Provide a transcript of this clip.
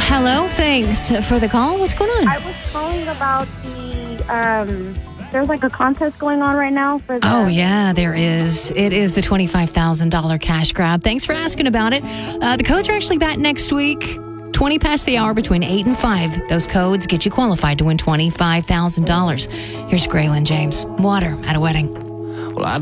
Hello. Thanks for the call. What's going on? I was calling about there's like a contest going on right now for the... Oh, yeah, there is. It is the $25,000 cash grab. Thanks for asking about it. The codes are actually back next week. 20 past the hour between 8 and 5. Those codes get you qualified to win $25,000. Here's Graylin James. Water at a wedding. Well,